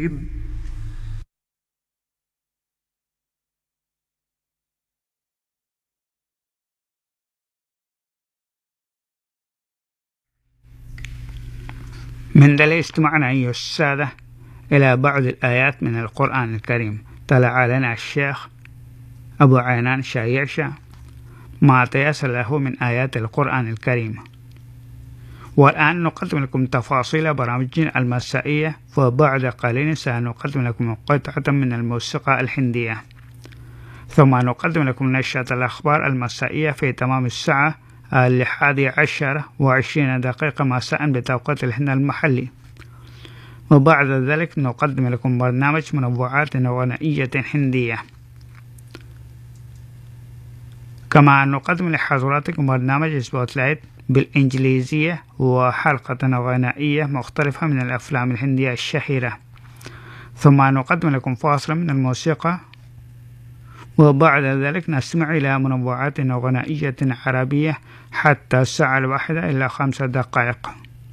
من دليل استماعنا أيها السادة إلى بعض الآيات من القرآن الكريم، طلع لنا الشيخ أبو عينان شايعشة ما تيسر له من آيات القرآن الكريم. والآن نقدم لكم تفاصيل برامجنا المسائية، وبعد قليل سنقدم لكم قطعة من الموسيقى الهندية، ثم نقدم لكم نشرة الأخبار المسائية في تمام الساعة 11:20 مساء بتوقيت الهند المحلي. وبعد ذلك نقدم لكم برنامج منوعات غنائية هندية، كما نقدم لحضراتكم برنامج سبوت لايت بالإنجليزية وحلقة غنائية مختلفة من الأفلام الهندية الشهيرة، ثم نقدم لكم فاصل من الموسيقى، وبعد ذلك نستمع إلى منوعات غنائية عربية حتى الساعة 1:05.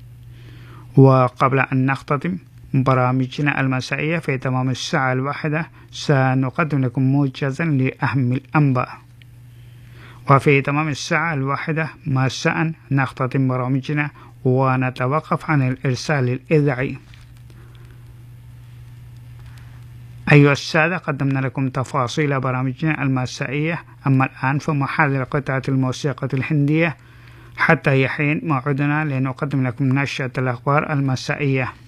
وقبل أن نختتم برامجنا المسائية في تمام الساعة 1 سنقدم لكم موجزا لأهم الأنباء، وفي تمام الساعة 1 مساء نختتم برامجنا ونتوقف عن الإرسال الإذاعي. أيها السادة، قدمنا لكم تفاصيل برامجنا المسائية، أما الآن فمحل قطعة الموسيقى الهندية حتى يحين موعدنا لنقدم لكم نشرة الأخبار المسائية.